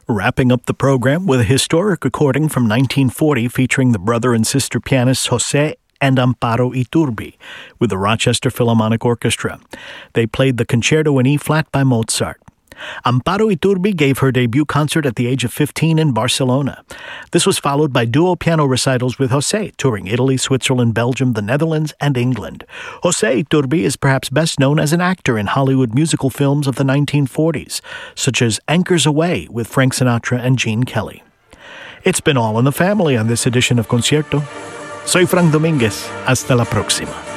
Wrapping up the program with a historic recording from 1940 featuring the brother and sister pianists José and Amparo Iturbi with the Rochester Philharmonic Orchestra. They played the Concerto in E-flat by Mozart. Amparo Iturbi gave her debut concert at the age of 15 in Barcelona. This was followed by duo piano recitals with José, touring Italy, Switzerland, Belgium, the Netherlands, and England. José Iturbi is perhaps best known as an actor in Hollywood musical films of the 1940s, such as Anchors Aweigh with Frank Sinatra and Gene Kelly. It's been all in the family on this edition of Concierto. Soy Frank Domínguez. Hasta la próxima.